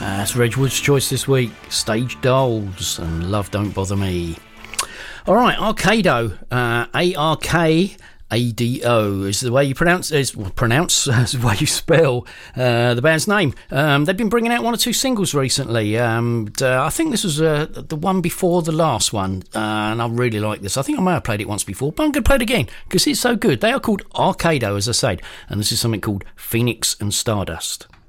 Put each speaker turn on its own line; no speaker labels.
That's Reg Wood's choice this week. Stage Dolls and Love Don't Bother Me. All right, Arcado, A-R-K-A-D-O is the way you pronounce is the way you spell the band's name. They've been bringing out one or two singles recently. I think this was the one before the last one, and I really like this. I think I may have played it once before, but I'm going to play it again because it's so good. They are called Arcado, as I said, and this is something called Phoenix and Stardust.